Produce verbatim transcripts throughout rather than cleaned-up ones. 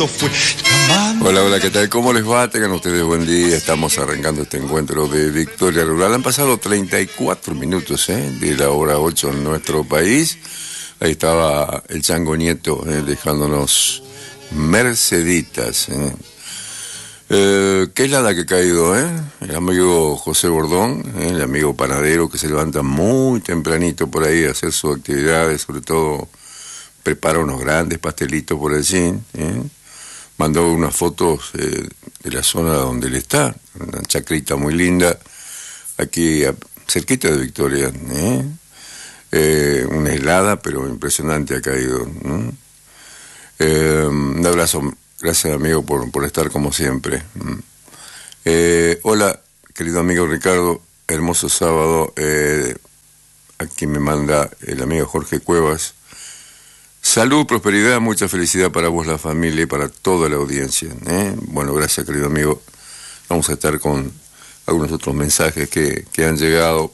Hola, hola, ¿qué tal? ¿Cómo les va? Tengan ustedes buen día. Estamos arrancando este encuentro de Victoria Rural. Han pasado treinta y cuatro minutos ¿eh? de la hora ocho en nuestro país. Ahí estaba el Chango Nieto ¿eh? dejándonos Merceditas. ¿eh? Eh, qué helada que ha caído, ¿eh? El amigo José Bordón, ¿eh? el amigo panadero que se levanta muy tempranito por ahí a hacer sus actividades, sobre todo prepara unos grandes pastelitos por allí, ¿eh? Mandó unas fotos eh, de la zona donde él está, una chacrita muy linda, aquí a, cerquita de Victoria, ¿eh? Eh, una helada, pero impresionante ha caído. ¿eh? Eh, un abrazo, gracias amigo por, por estar como siempre. Eh, hola, querido amigo Ricardo, hermoso sábado, eh, aquí me manda el amigo Jorge Cuevas. Salud, prosperidad, mucha felicidad para vos, la familia y para toda la audiencia. ¿eh? Bueno, gracias, querido amigo. Vamos a estar con algunos otros mensajes que, que han llegado.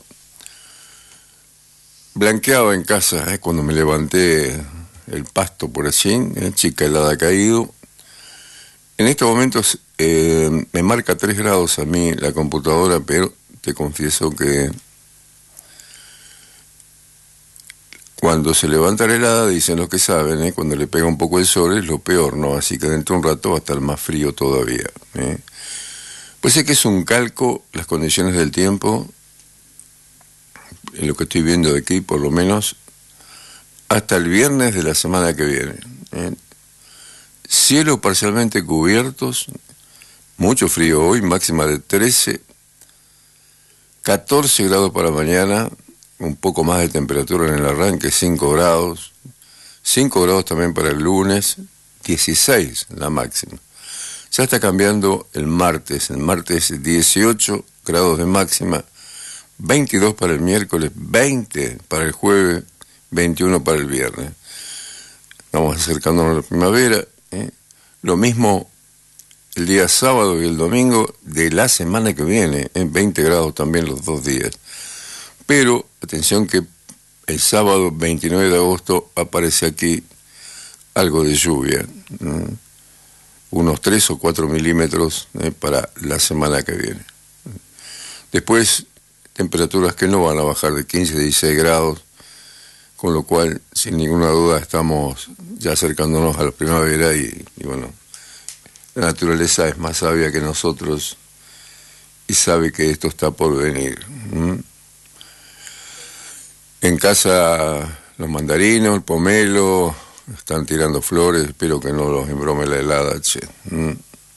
Blanqueado en casa, ¿eh? cuando me levanté el pasto por allí, ¿eh? chica helada ha caído. En estos momentos eh, me marca tres grados a mí la computadora, pero te confieso que cuando se levanta la helada, dicen los que saben, ¿eh? cuando le pega un poco el sol es lo peor, ¿no? Así que dentro de un rato va a estar más frío todavía. ¿eh? Pues sé que es un calco, las condiciones del tiempo, en lo que estoy viendo de aquí, por lo menos, hasta el viernes de la semana que viene. ¿eh? Cielos parcialmente cubiertos, mucho frío hoy, máxima de trece, catorce grados para mañana, un poco más de temperatura en el arranque, cinco grados, cinco grados también para el lunes, dieciséis la máxima. Ya está cambiando el martes, el martes dieciocho grados de máxima, veintidós para el miércoles, veinte para el jueves, veintiuno para el viernes. Vamos acercándonos a la primavera, ¿eh? Lo mismo el día sábado y el domingo de la semana que viene, en ¿eh? veinte grados también los dos días. Pero, atención que el sábado veintinueve de agosto aparece aquí algo de lluvia, ¿eh? unos tres o cuatro milímetros ¿eh? para la semana que viene. Después, temperaturas que no van a bajar de quince a dieciséis grados, con lo cual, sin ninguna duda, estamos ya acercándonos a la primavera y, y bueno, la naturaleza es más sabia que nosotros y sabe que esto está por venir. ¿eh? En casa los mandarinos, el pomelo, están tirando flores, espero que no los embrome la helada, che. Mm.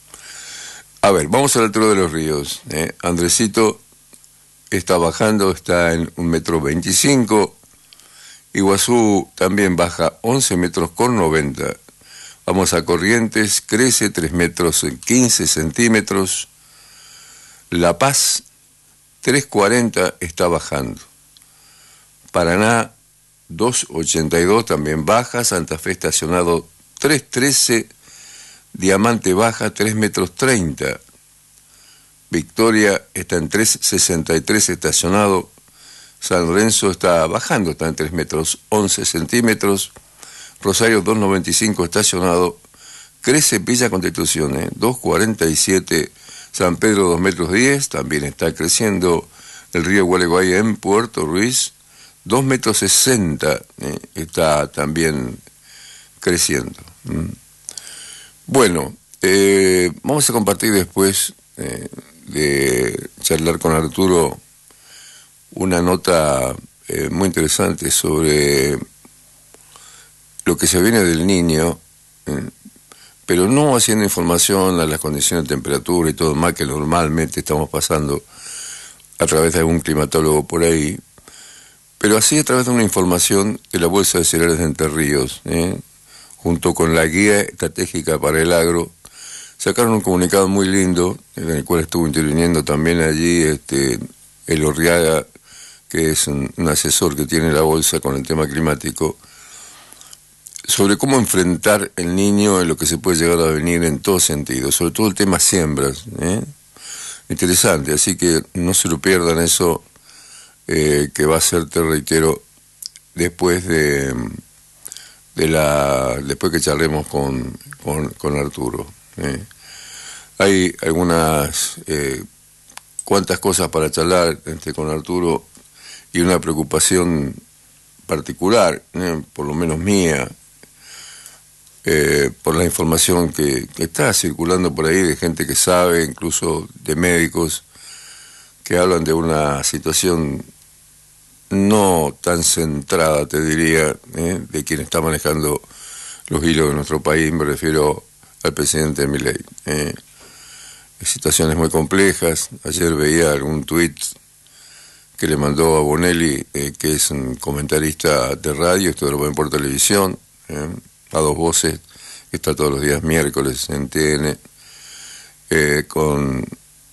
A ver, vamos al altura de los ríos. ¿eh? Andresito está bajando, está en un metro veinticinco. Iguazú también baja once metros con noventa. Vamos a Corrientes, crece tres metros en quince centímetros. La Paz, tres cuarenta, está bajando. Paraná, dos ochenta y dos, también baja. Santa Fe estacionado tres trece. Diamante baja tres metros treinta. Victoria está en tres sesenta y tres estacionado. San Lorenzo está bajando, está en tres metros once centímetros. Rosario dos noventa y cinco estacionado. Crece Villa Constitución, ¿eh? dos cuarenta y siete. San Pedro dos metros diez, también está creciendo. El río Gualeguay en Puerto Ruiz, dos metros sesenta, ¿eh? está también creciendo. ¿Mm? Bueno, eh, vamos a compartir después eh, de charlar con Arturo una nota eh, muy interesante sobre lo que se viene del Niño, eh, pero no haciendo información a las condiciones de temperatura y todo más que normalmente estamos pasando a través de algún climatólogo por ahí, pero así a través de una información de la Bolsa de Cereales de Entre Ríos, ¿eh? junto con la Guía Estratégica para el Agro, sacaron un comunicado muy lindo, en el cual estuvo interviniendo también allí este, el Orriaga, que es un, un asesor que tiene la Bolsa con el tema climático, sobre cómo enfrentar el Niño en lo que se puede llegar a venir en todo sentido, sobre todo el tema siembras. ¿eh? Interesante, así que no se lo pierdan eso, eh, que va a ser, te reitero, después de, de la después que charlemos con, con, con Arturo. ¿eh? Hay algunas eh, cuantas cosas para charlar este, con Arturo y una preocupación particular, ¿eh? por lo menos mía, eh, por la información que, que está circulando por ahí de gente que sabe, incluso de médicos, que hablan de una situación no tan centrada, te diría, ¿eh? de quien está manejando los hilos de nuestro país. Me refiero al presidente Milei. ¿eh? Situaciones muy complejas. Ayer veía algún tuit que le mandó a Bonelli, eh, que es un comentarista de radio, esto lo ven por televisión, ¿eh? a dos voces, que está todos los días miércoles en T N, eh, con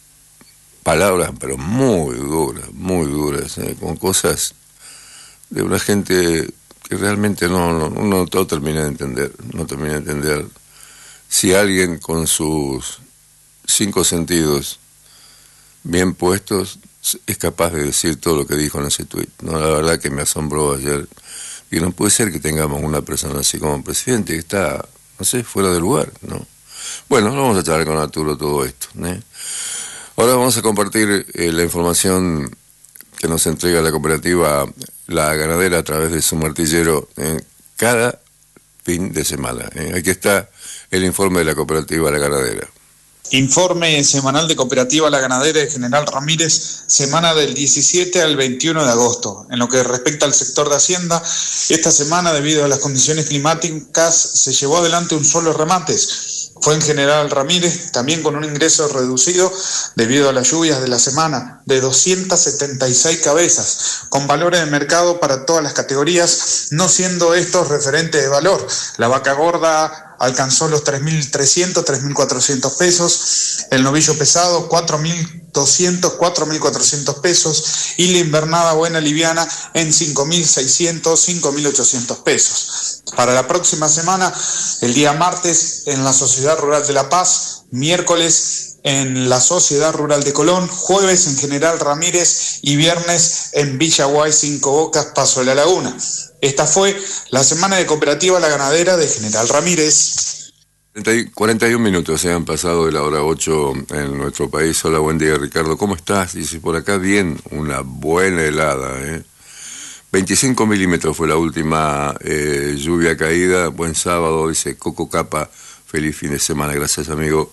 palabras, pero muy duras, muy duras, ¿eh? con cosas de una gente que realmente no, no, no, no termina de entender, no termina de entender si alguien con sus cinco sentidos bien puestos es capaz de decir todo lo que dijo en ese tuit. No, la verdad que me asombró ayer, y no puede ser que tengamos una persona así como presidente que está, no sé, fuera de lugar, ¿no? Bueno, vamos a charlar con Arturo todo esto, ¿eh? Ahora vamos a compartir eh, la información que nos entrega la cooperativa La Ganadera a través de su martillero eh, cada fin de semana. Eh. Aquí está el informe de la cooperativa La Ganadera. Informe semanal de Cooperativa La Ganadera de General Ramírez, semana del diecisiete al veintiuno de agosto. En lo que respecta al sector de Hacienda, esta semana, debido a las condiciones climáticas, se llevó adelante un solo remates. Fue en General Ramírez, también con un ingreso reducido debido a las lluvias de la semana, de doscientas setenta y seis cabezas, con valores de mercado para todas las categorías, no siendo estos referentes de valor. La vaca gorda alcanzó los tres mil trescientos, tres mil cuatrocientos pesos, el novillo pesado cuatro mil doscientos, cuatro mil cuatrocientos pesos y la invernada buena liviana en cinco mil seiscientos, cinco mil ochocientos pesos. Para la próxima semana, el día martes en la Sociedad Rural de La Paz, miércoles en la Sociedad Rural de Colón, jueves en General Ramírez y viernes en Villa Guay, Cinco Bocas, Paso de la Laguna. Esta fue la semana de Cooperativa La Ganadera de General Ramírez. cuarenta y un minutos se han pasado de la hora ocho en nuestro país. Hola, buen día, Ricardo. ¿Cómo estás? Dice por acá, bien, una buena helada, ¿eh? veinticinco milímetros fue la última eh, lluvia caída. Buen sábado, dice Coco Capa. Feliz fin de semana, gracias, amigo.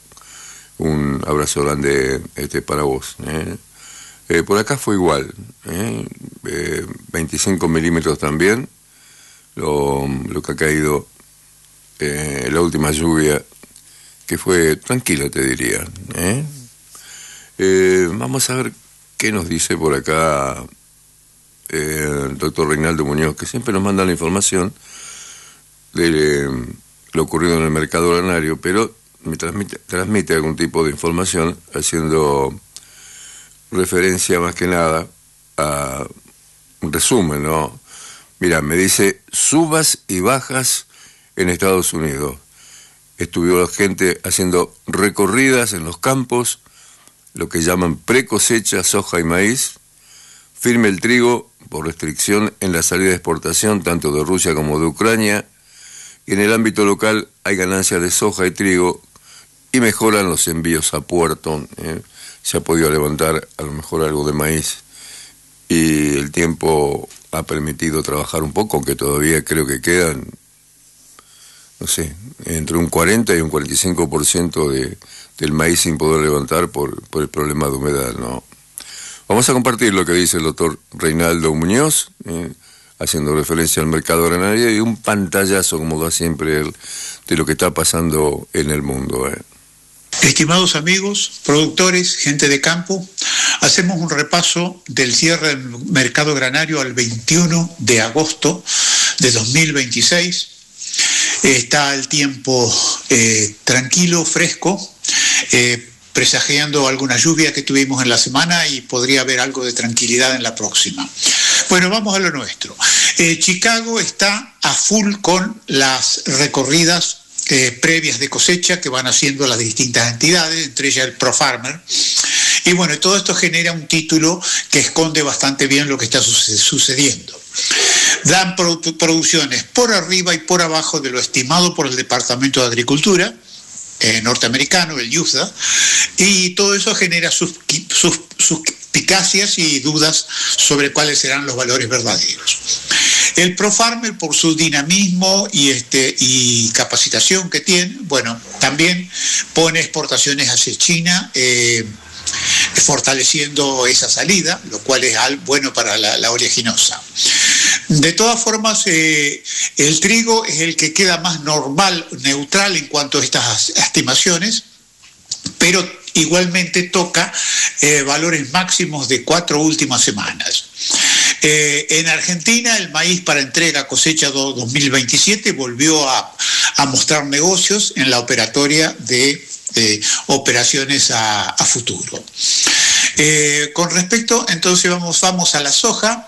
Un abrazo grande este, para vos. ¿eh? Eh, por acá fue igual, ¿eh? Eh, veinticinco milímetros también, lo, lo que ha caído eh, la última lluvia, que fue tranquila, te diría. ¿eh? Eh, vamos a ver qué nos dice por acá eh, el doctor Reinaldo Muñoz, que siempre nos manda la información de eh, lo ocurrido en el mercado granario, pero me transmite, transmite algún tipo de información haciendo referencia más que nada a un resumen, ¿no? Mira, me dice subas y bajas en Estados Unidos. Estuvo la gente haciendo recorridas en los campos, lo que llaman pre-cosecha, soja y maíz. Firme el trigo por restricción en la salida de exportación tanto de Rusia como de Ucrania. Y en el ámbito local hay ganancias de soja y trigo y mejoran los envíos a puerto. ¿eh? Se ha podido levantar a lo mejor algo de maíz y el tiempo ha permitido trabajar un poco, aunque todavía creo que quedan, no sé, entre un cuarenta y un cuarenta y cinco por ciento de, del maíz sin poder levantar por, por el problema de humedad, ¿no? Vamos a compartir lo que dice el doctor Reinaldo Muñoz, ¿eh? haciendo referencia al mercado granario y un pantallazo, como da siempre él, de lo que está pasando en el mundo, ¿eh? Estimados amigos, productores, gente de campo, hacemos un repaso del cierre del mercado granario al veintiuno de agosto de dos mil veintiséis. Está el tiempo eh, tranquilo, fresco, eh, presagiando alguna lluvia que tuvimos en la semana y podría haber algo de tranquilidad en la próxima. Bueno, vamos a lo nuestro. Eh, Chicago está a full con las recorridas Eh, previas de cosecha que van haciendo las distintas entidades, entre ellas el ProFarmer. Y bueno, todo esto genera un título que esconde bastante bien lo que está sucediendo. dan produ- producciones por arriba y por abajo de lo estimado por el Departamento de Agricultura eh, norteamericano, el U S D A, y todo eso genera sus, sus, sus suspicacias y dudas sobre cuáles serán los valores verdaderos. El ProFarmer, por su dinamismo y, este, y capacitación que tiene, bueno, también pone exportaciones hacia China, eh, fortaleciendo esa salida, lo cual es bueno para la, la oleaginosa. De todas formas, eh, el trigo es el que queda más normal, neutral en cuanto a estas estimaciones, pero igualmente toca eh, valores máximos de cuatro últimas semanas. Eh, en Argentina, el maíz para entrega cosecha dos mil veintisiete volvió a, a mostrar negocios en la operatoria de, de operaciones a, a futuro. Eh, con respecto, entonces vamos, vamos a la soja.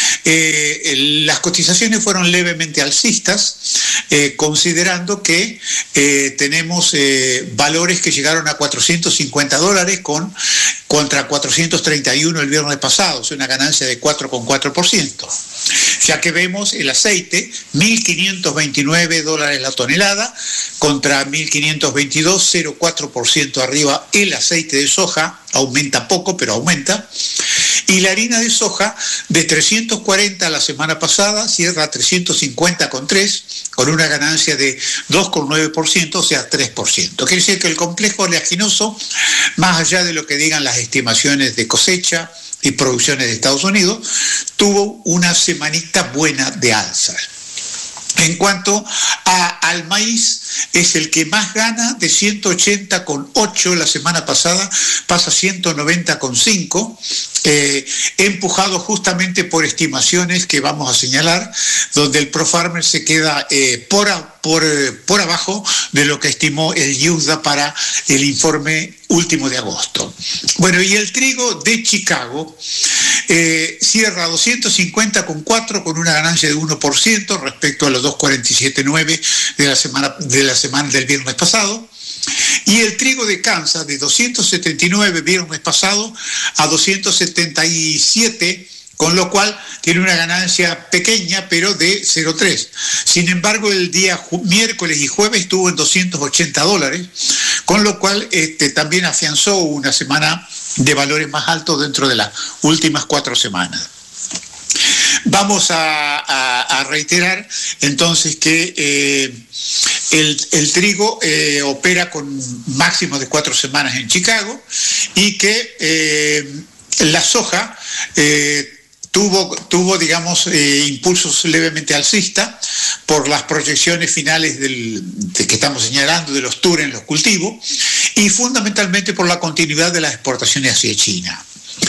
Eh, el, las cotizaciones fueron levemente alcistas, eh, considerando que eh, tenemos eh, valores que llegaron a cuatrocientos cincuenta dólares con, contra cuatrocientos treinta y uno el viernes pasado, es una ganancia de cuatro coma cuatro por ciento. Ya que vemos el aceite, mil quinientos veintinueve dólares la tonelada, contra mil quinientos veintidós, cero coma cuatro por ciento arriba el aceite de soja, aumenta poco, pero aumenta. Y la harina de soja, de trescientos cuarenta la semana pasada, cierra a trescientos cincuenta con tres, con una ganancia de dos coma nueve por ciento, o sea, tres por ciento. Quiere decir que el complejo oleaginoso, más allá de lo que digan las estimaciones de cosecha y producciones de Estados Unidos, tuvo una semanita buena de alza. En cuanto a, al maíz, es el que más gana, de ciento ochenta con ocho la semana pasada, pasa a ciento noventa con cinco, eh, empujado justamente por estimaciones que vamos a señalar, donde el ProFarmer se queda eh, por, por, por abajo de lo que estimó el U S D A para el informe último de agosto. Bueno, y el trigo de Chicago eh, cierra doscientos cincuenta con cuatro, con una ganancia de uno por ciento respecto a los doscientos cuarenta y siete coma nueve de la semana de la semana del viernes pasado. Y el trigo de Kansas, de doscientos setenta y nueve viernes pasado a doscientos setenta y siete, con lo cual tiene una ganancia pequeña, pero de cero coma tres. Sin embargo, el día miércoles y jueves estuvo en doscientos ochenta dólares, con lo cual este, también afianzó una semana de valores más altos dentro de las últimas cuatro semanas. Vamos a, a, a reiterar entonces que eh, el, el trigo eh, opera con máximos de cuatro semanas en Chicago y que eh, la soja eh, tuvo, tuvo digamos, eh, impulsos levemente alcistas por las proyecciones finales del, de que estamos señalando de los tours en los cultivos y fundamentalmente por la continuidad de las exportaciones hacia China.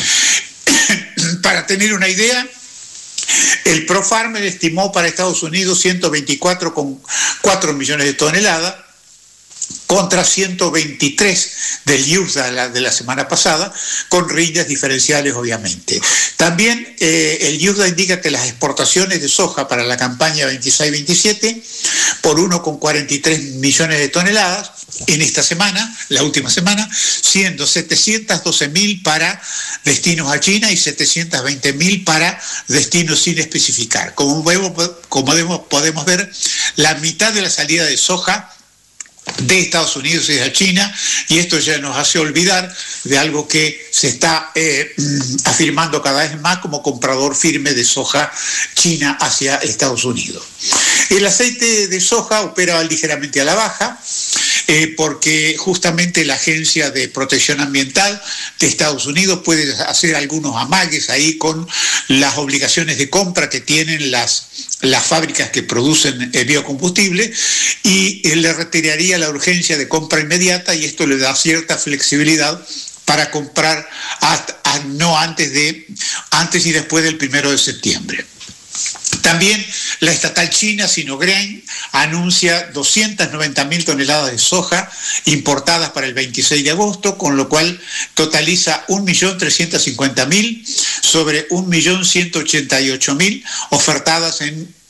Para tener una idea, el ProFarmer estimó para Estados Unidos ciento veinticuatro coma cuatro millones de toneladas contra ciento veintitrés del U S D A de la semana pasada, con rillas diferenciales obviamente. También eh, el U S D A indica que las exportaciones de soja para la campaña veintiséis veintisiete por uno coma cuarenta y tres millones de toneladas en esta semana, la última semana, siendo setecientos doce mil para destinos a China y setecientos veinte mil para destinos sin especificar. Como, vemos, como podemos ver, la mitad de la salida de soja de Estados Unidos y de China, y esto ya nos hace olvidar de algo que se está eh, afirmando cada vez más como comprador firme de soja china hacia Estados Unidos. El aceite de soja opera ligeramente a la baja, eh, porque justamente la Agencia de Protección Ambiental de Estados Unidos puede hacer algunos amagues ahí con las obligaciones de compra que tienen las, las fábricas que producen eh, biocombustible, y eh, le retiraría la urgencia de compra inmediata, y esto le da cierta flexibilidad para comprar hasta, a, no antes de antes y después del primero de septiembre. También la estatal china Sinogreen anuncia doscientas noventa mil toneladas de soja importadas para el veintiséis de agosto, con lo cual totaliza un millón trescientos cincuenta mil sobre un millón ciento ochenta y ocho mil ofertadas en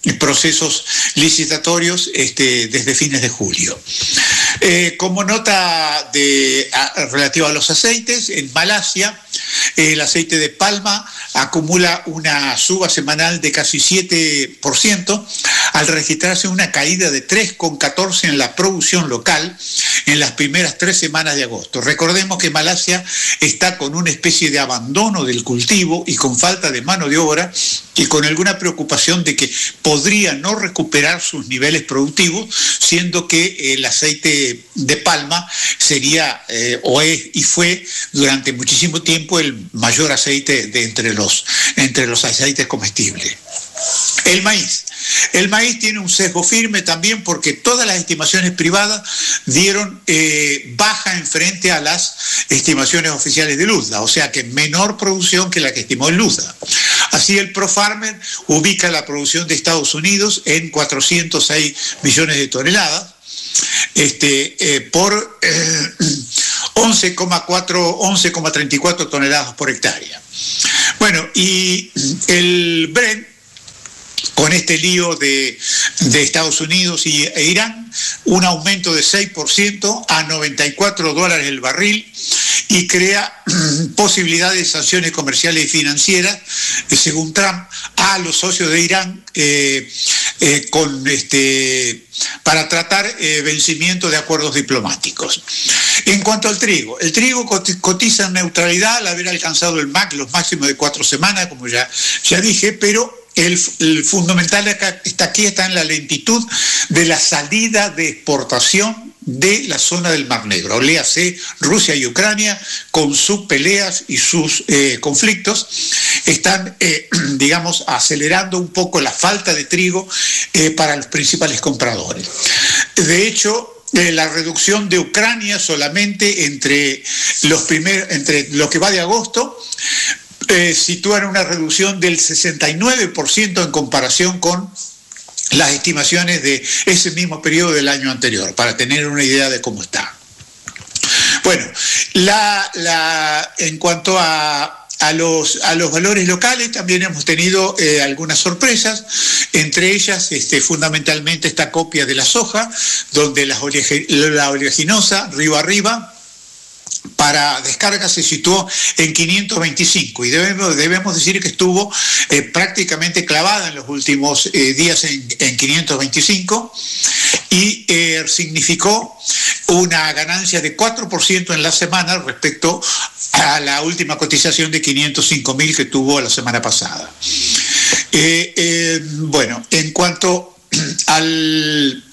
procesos licitatorios este, desde fines de julio. Eh, como nota de, a, relativa a los aceites, en Malasia el aceite de palma acumula una suba semanal de casi siete por ciento al registrarse una caída de tres coma catorce en la producción local en las primeras tres semanas de agosto. Recordemos que Malasia está con una especie de abandono del cultivo y con falta de mano de obra y con alguna preocupación de que podría no recuperar sus niveles productivos, siendo que el aceite de palma sería eh, o es y fue durante muchísimo tiempo el mayor aceite de entre los, entre los aceites comestibles. El maíz. El maíz tiene un sesgo firme también porque todas las estimaciones privadas dieron eh, baja en frente a las estimaciones oficiales de Luzda, o sea que menor producción que la que estimó el Luzda. Así el ProFarmer ubica la producción de Estados Unidos en cuatrocientos seis millones de toneladas este, eh, por eh, once coma treinta y cuatro toneladas por hectárea. Bueno, y el Brent, con este lío de, de Estados Unidos y, e Irán, un aumento de seis por ciento a noventa y cuatro dólares el barril y crea posibilidades de sanciones comerciales y financieras, eh, según Trump, a los socios de Irán eh, eh, con este, para tratar eh, vencimiento de acuerdos diplomáticos. En cuanto al trigo, el trigo cotiza en neutralidad al haber alcanzado el M A C, los máximos de cuatro semanas, como ya, ya dije, pero El, el fundamental acá, está aquí está en la lentitud de la salida de exportación de la zona del Mar Negro, léase Rusia y Ucrania, con sus peleas y sus eh, conflictos, están, eh, digamos, acelerando un poco la falta de trigo eh, para los principales compradores. De hecho, Eh, la reducción de Ucrania solamente entre los primer, entre lo que va de agosto eh, sitúan una reducción del sesenta y nueve por ciento en comparación con las estimaciones de ese mismo periodo del año anterior, para tener una idea de cómo está. Bueno, la, la, en cuanto a A los, a los valores locales también hemos tenido eh, algunas sorpresas, entre ellas este, fundamentalmente esta copia de la soja, donde la, olege, la oleaginosa río arriba para descarga se situó en quinientos veinticinco y debemos, debemos decir que estuvo eh, prácticamente clavada en los últimos eh, días en, en quinientos veinticinco y eh, significó una ganancia de cuatro por ciento en la semana respecto a la última cotización de quinientos cinco mil que tuvo la semana pasada. Eh, eh, bueno, en cuanto al,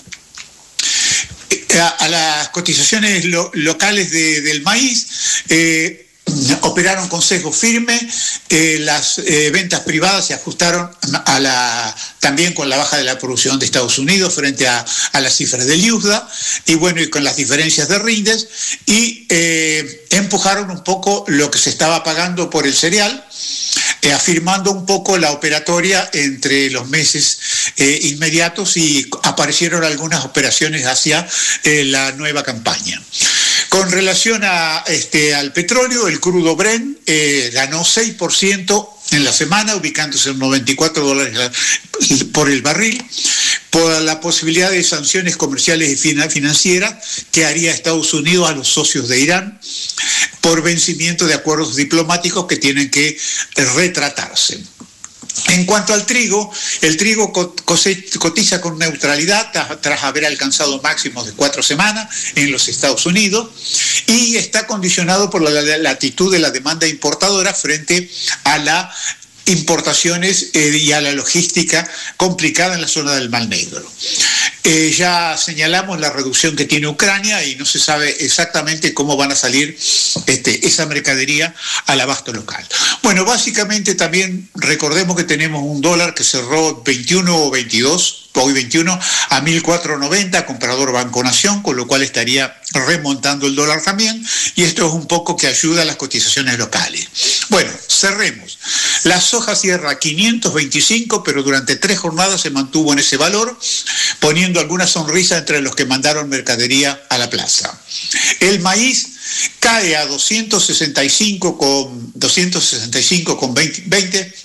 a, a las cotizaciones lo, locales de, del maíz, eh, operaron con sesgo firme, eh, las eh, ventas privadas se ajustaron a la, también con la baja de la producción de Estados Unidos frente a, a las cifras del Luzda, y bueno, y con las diferencias de rindes, y eh, empujaron un poco lo que se estaba pagando por el cereal, eh, afirmando un poco la operatoria entre los meses eh, inmediatos, y aparecieron algunas operaciones hacia eh, la nueva campaña. Con relación a, este, al petróleo, el crudo Brent eh, ganó seis por ciento en la semana, ubicándose en noventa y cuatro dólares por el barril, por la posibilidad de sanciones comerciales y financieras que haría Estados Unidos a los socios de Irán por vencimiento de acuerdos diplomáticos que tienen que retratarse. En cuanto al trigo, el trigo cotiza con neutralidad tras haber alcanzado máximos de cuatro semanas en los Estados Unidos y está condicionado por la latitud de la demanda importadora frente a las importaciones eh, y a la logística complicada en la zona del Mar Negro. Eh, ya señalamos la reducción que tiene Ucrania y no se sabe exactamente cómo van a salir este, esa mercadería al abasto local. Bueno, básicamente también recordemos que tenemos un dólar que cerró veintiuno o veintidós, hoy veintiuno, a mil cuatrocientos noventa, comprador Banco Nación, con lo cual estaría remontando el dólar también, y esto es un poco que ayuda a las cotizaciones locales. Bueno, cerremos. La soja cierra quinientos veinticinco, pero durante tres jornadas se mantuvo en ese valor, poniendo alguna sonrisa entre los que mandaron mercadería a la plaza. El maíz cae a doscientos sesenta y cinco con veinte,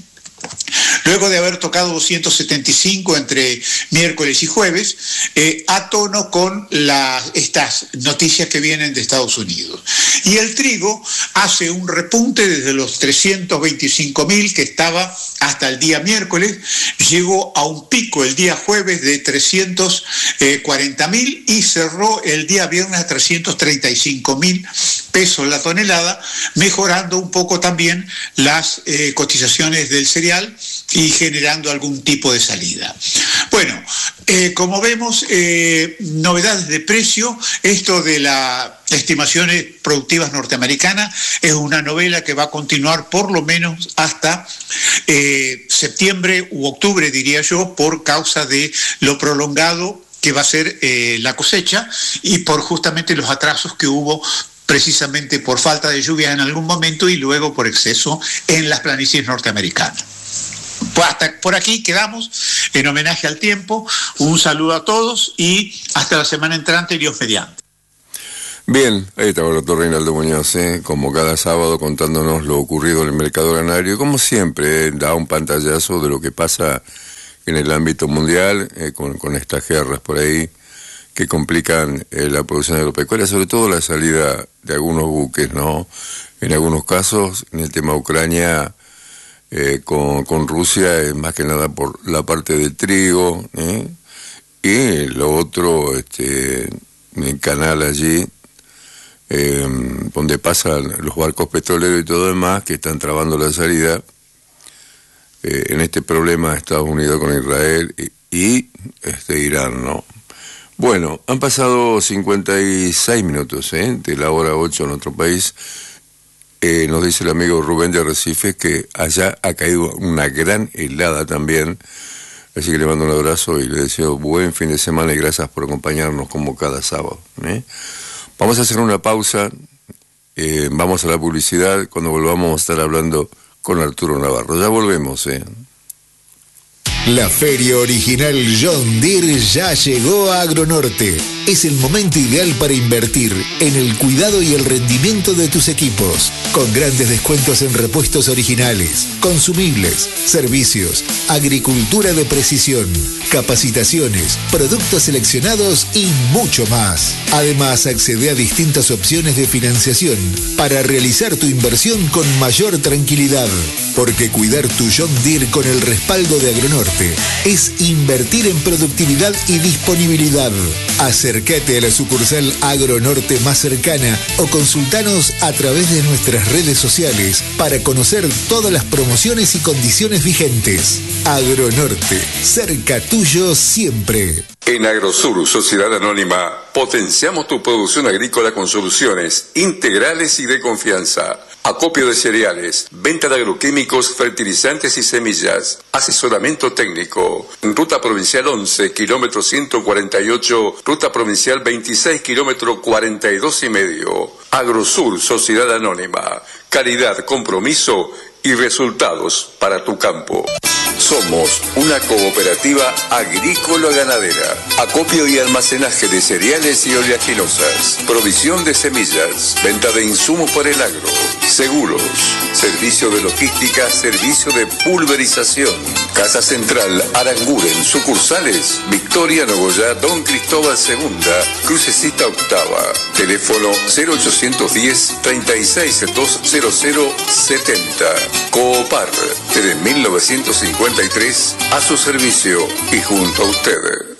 luego de haber tocado doscientos setenta y cinco entre miércoles y jueves, eh, a tono con la, estas noticias que vienen de Estados Unidos. Y el trigo hace un repunte desde los trescientos veinticinco mil que estaba hasta el día miércoles, llegó a un pico el día jueves de trescientos cuarenta mil y cerró el día viernes a trescientos treinta y cinco mil pesos la tonelada, mejorando un poco también las eh, cotizaciones del cereal y generando algún tipo de salida. Bueno, eh, como vemos, eh, novedades de precio, esto de las estimaciones productivas norteamericanas es una novela que va a continuar por lo menos hasta eh, septiembre u octubre, diría yo, por causa de lo prolongado que va a ser eh, la cosecha y por justamente los atrasos que hubo precisamente por falta de lluvias en algún momento y luego por exceso en las planicies norteamericanas. Pues hasta por aquí quedamos en homenaje al tiempo. Un saludo a todos y hasta la semana entrante, Dios mediante. Bien, ahí estaba el doctor Reinaldo Muñoz, ¿eh? Como cada sábado contándonos lo ocurrido en el mercado granario, como siempre, ¿eh? Da un pantallazo de lo que pasa en el ámbito mundial, eh, con, con estas guerras por ahí que complican eh, la producción agropecuaria, sobre todo la salida de algunos buques, ¿no? En algunos casos, en el tema Ucrania, eh, con, con Rusia, es más que nada por la parte del trigo, ¿eh? Y lo otro, este, en el canal allí, eh, donde pasan los barcos petroleros y todo demás, que están trabando la salida, eh, en este problema de Estados Unidos con Israel y, y este, Irán, ¿no? Bueno, han pasado cincuenta y seis minutos, ¿eh? De la hora ocho en nuestro país. Eh, nos dice el amigo Rubén de Arrecife que allá ha caído una gran helada también. Así que le mando un abrazo y le deseo buen fin de semana y gracias por acompañarnos como cada sábado, ¿eh? Vamos a hacer una pausa, eh, vamos a la publicidad. Cuando volvamos vamos a estar hablando con Arturo Navarro. Ya volvemos, ¿eh? La feria original John Deere ya llegó a Agronorte. Es el momento ideal para invertir en el cuidado y el rendimiento de tus equipos, con grandes descuentos en repuestos originales, consumibles, servicios, agricultura de precisión, capacitaciones, productos seleccionados y mucho más. Además, accede a distintas opciones de financiación para realizar tu inversión con mayor tranquilidad, porque cuidar tu John Deere con el respaldo de Agronorte es invertir en productividad y disponibilidad. Acércate a la sucursal Agronorte más cercana o consultanos a través de nuestras redes sociales para conocer todas las promociones y condiciones vigentes. Agronorte, cerca tuyo siempre. En Agrosur, Sociedad Anónima, potenciamos tu producción agrícola con soluciones integrales y de confianza. Acopio de cereales, venta de agroquímicos, fertilizantes y semillas, asesoramiento técnico. Ruta Provincial once, kilómetro ciento cuarenta y ocho, Ruta Provincial veintiséis, kilómetro cuarenta y dos y medio. Agrosur, Sociedad Anónima. Calidad, compromiso y resultados para tu campo. Somos una cooperativa agrícola-ganadera. Acopio y almacenaje de cereales y oleaginosas. Provisión de semillas. Venta de insumos para el agro. Seguros. Servicio de logística. Servicio de pulverización. Casa Central Aranguren. Sucursales Victoria, Nogoyá, Don Cristóbal segunda, Crucecita octava. Teléfono cero ochocientos diez, treinta y seis, doscientos setenta. Coopar. Desde mil novecientos cincuenta y tres a su servicio y junto a usted.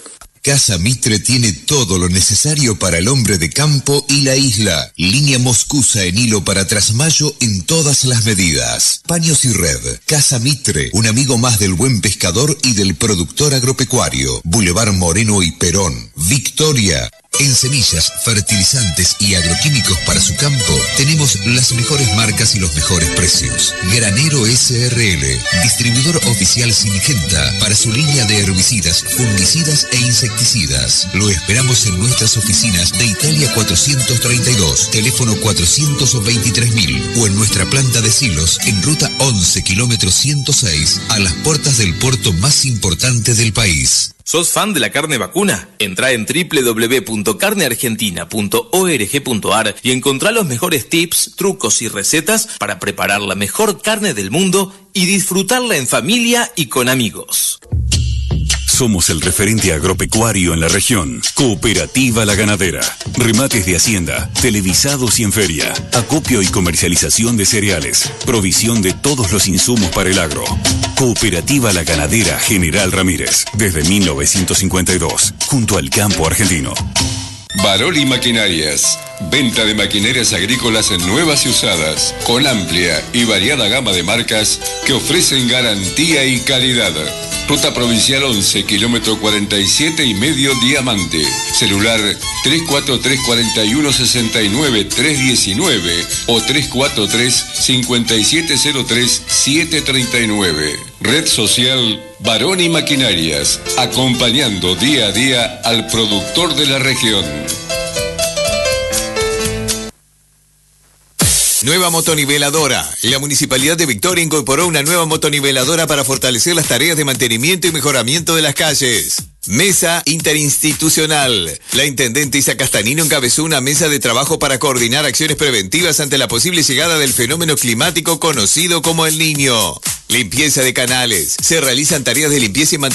Casa Mitre tiene todo lo necesario para el hombre de campo y la isla. Línea Moscusa en hilo para trasmayo en todas las medidas. Paños y red. Casa Mitre, un amigo más del buen pescador y del productor agropecuario. Boulevard Moreno y Perón. Victoria. En semillas, fertilizantes y agroquímicos para su campo, tenemos las mejores marcas y los mejores precios. Granero S R L, distribuidor oficial Singenta para su línea de herbicidas, fungicidas e insecticidas. Lo esperamos en nuestras oficinas de Italia cuatrocientos treinta y dos, teléfono cuatrocientos veintitrés mil, o en nuestra planta de silos en ruta once, kilómetro ciento seis, a las puertas del puerto más importante del país. ¿Sos fan de la carne vacuna? Entrá en doble u doble u doble u punto carne argentina punto org punto ar y encontrá los mejores tips, trucos y recetas para preparar la mejor carne del mundo y disfrutarla en familia y con amigos. Somos el referente agropecuario en la región. Cooperativa La Ganadera. Remates de hacienda, televisados y en feria. Acopio y comercialización de cereales. Provisión de todos los insumos para el agro. Cooperativa La Ganadera General Ramírez. Desde mil novecientos cincuenta y dos. Junto al campo argentino. Baroli Maquinarias. Venta de maquinarias agrícolas nuevas y usadas, con amplia y variada gama de marcas que ofrecen garantía y calidad. Ruta Provincial once, kilómetro cuarenta y siete y medio Diamante. Celular tres cuatro tres, cuatro uno, seis nueve, tres uno nueve o tres cuatro tres, cinco siete cero tres, siete tres nueve. Red social Baroni Maquinarias, acompañando día a día al productor de la región. Nueva motoniveladora. La Municipalidad de Victoria incorporó una nueva motoniveladora para fortalecer las tareas de mantenimiento y mejoramiento de las calles. Mesa interinstitucional. La intendente Isa Castanino encabezó una mesa de trabajo para coordinar acciones preventivas ante la posible llegada del fenómeno climático conocido como El Niño. Limpieza de canales. Se realizan tareas de limpieza y mantenimiento